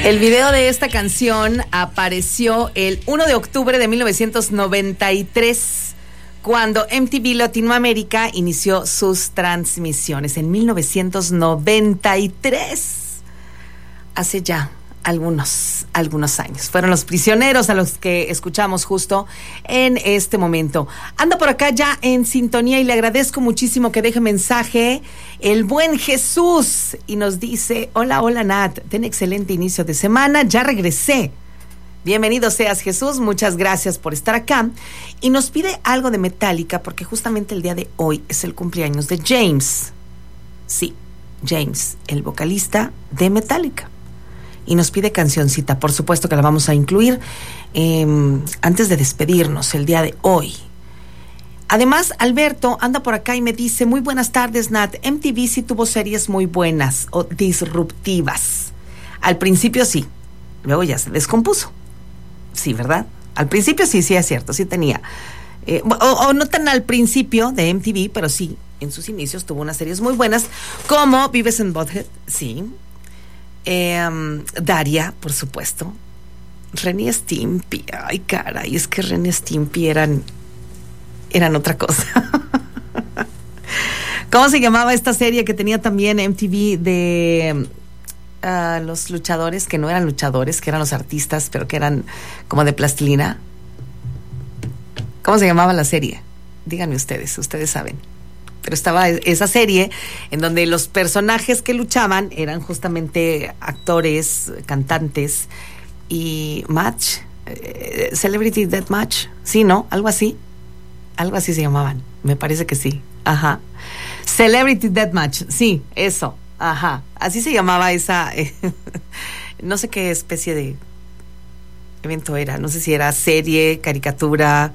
El video de esta canción apareció el 1 de octubre de 1993, cuando MTV Latinoamérica inició sus transmisiones. En 1993, hace ya algunos años. Fueron Los Prisioneros a los que escuchamos justo en este momento. Anda por acá ya en sintonía y le agradezco muchísimo que deje mensaje el buen Jesús y nos dice: hola Nat, ten excelente inicio de semana, ya regresé. Bienvenido seas, Jesús, muchas gracias por estar acá. Y nos pide algo de Metallica porque justamente el día de hoy es el cumpleaños de James. Sí, James, el vocalista de Metallica. Y nos pide cancioncita, por supuesto que la vamos a incluir antes de despedirnos el día de hoy. Además, Alberto anda por acá y me dice: muy buenas tardes, Nat. MTV sí tuvo series muy buenas o disruptivas. Al principio sí, luego ya se descompuso. Sí, ¿verdad? Al principio sí es cierto, sí tenía. O no tan al principio de MTV, pero sí, en sus inicios tuvo unas series muy buenas, como Beavis and Butthead, sí. Daria, por supuesto. Ren y Stimpy. Ay, caray, es que Ren y Stimpy eran otra cosa. ¿Cómo se llamaba esta serie que tenía también MTV de los luchadores, que no eran luchadores, que eran los artistas, pero que eran como de plastilina? ¿Cómo se llamaba la serie? Díganme ustedes saben. Pero estaba esa serie en donde los personajes que luchaban eran justamente actores, cantantes y Celebrity Deathmatch, sí, ¿no? Algo así se llamaban, me parece que sí, ajá. Celebrity Deathmatch, sí, eso, ajá, así se llamaba esa, no sé qué especie de evento era, no sé si era serie, caricatura.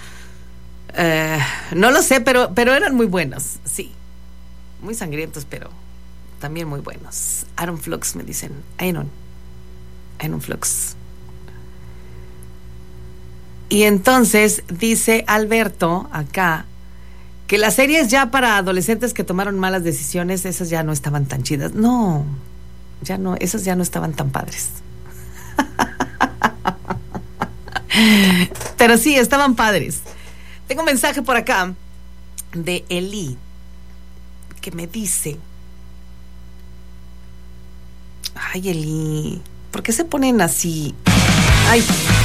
No lo sé, pero eran muy buenos, sí. Muy sangrientos, pero también muy buenos. Aaron Flux, me dicen. Aaron Flux. Y entonces dice Alberto acá que las series ya para adolescentes que tomaron malas decisiones, esas ya no estaban tan chidas. No, ya no, esas ya no estaban tan padres. Pero sí, estaban padres. Tengo un mensaje por acá de Eli que me dice: ay, Eli, ¿por qué se ponen así? Ay.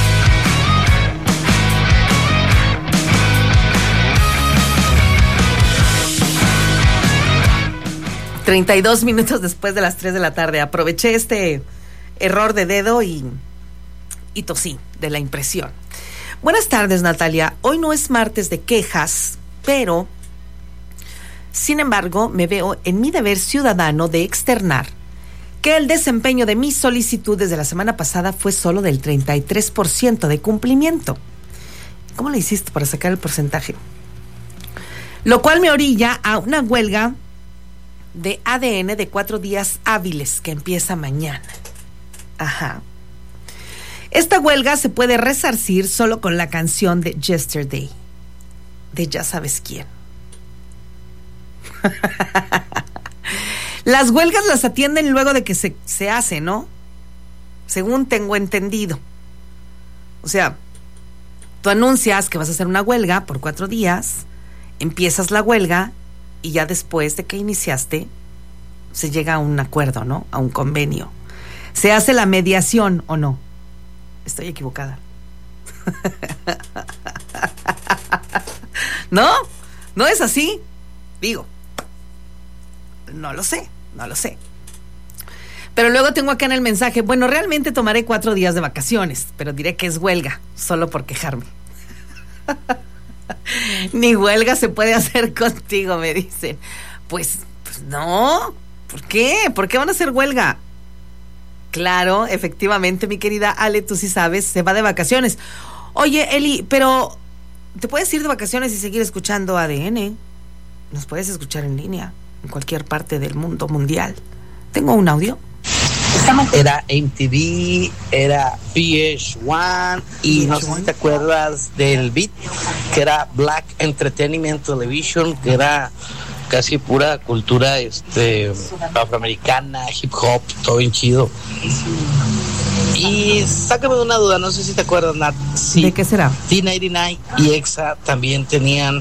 ...32 después de las 3 de la tarde... aproveché este error de dedo y tosí de la impresión. Buenas tardes, Natalia. Hoy no es martes de quejas, pero sin embargo me veo en mi deber ciudadano de externar que el desempeño de mis solicitudes de la semana pasada fue solo del 33% de cumplimiento. ¿Cómo le hiciste para sacar el porcentaje? Lo cual me orilla a una huelga de ADN de 4 días hábiles que empieza mañana. Ajá. Esta huelga se puede resarcir solo con la canción de Yesterday, de ya sabes quién. Las huelgas las atienden luego de que se hace, ¿no? Según tengo entendido. O sea, tú anuncias que vas a hacer una huelga por 4 días, empiezas la huelga y ya después de que iniciaste se llega a un acuerdo, ¿no? A un convenio. ¿Se hace la mediación o no? Estoy equivocada. ¿No? ¿No es así? Digo, no lo sé. Pero luego tengo acá en el mensaje: bueno, realmente tomaré 4 días de vacaciones, pero diré que es huelga, solo por quejarme. Ni huelga se puede hacer contigo, me dicen. Pues no. ¿Por qué? ¿Por qué van a hacer huelga? Claro, efectivamente, mi querida Ale, tú sí sabes, se va de vacaciones. Oye, Eli, pero te puedes ir de vacaciones y seguir escuchando ADN. Nos puedes escuchar en línea, en cualquier parte del mundo mundial. Tengo un audio. Era MTV, era VH1 y no sé si te acuerdas del beat, que era Black Entertainment Television, que era casi pura cultura afroamericana, hip hop, todo bien chido. Y sácame de una duda, no sé si te acuerdas, Nat. Sí, ¿de qué será? T99 y EXA también tenían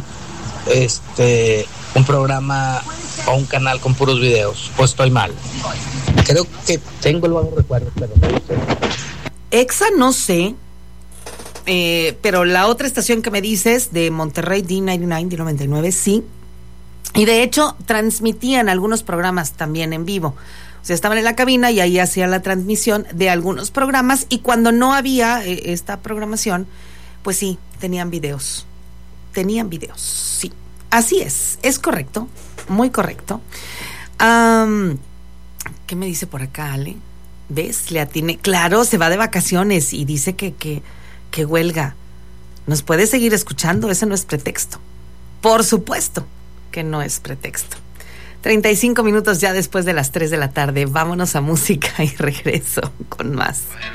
un programa o un canal con puros videos, o estoy mal. Creo que tengo el vago recuerdo, pero no lo sé. EXA no sé, pero la otra estación que me dices de Monterrey, D99, D99, sí. Y de hecho transmitían algunos programas también en vivo. O sea, estaban en la cabina y ahí hacían la transmisión de algunos programas, y cuando no había esta programación, pues sí, tenían videos. Sí. Así es correcto, muy correcto. ¿Qué me dice por acá, Ale? ¿Ves? Le atiné. Claro, se va de vacaciones y dice que huelga. Nos puede seguir escuchando, ese no es pretexto. Por supuesto que no es pretexto. 35 minutos ya después de las 3 de la tarde. Vámonos a música y regreso con más.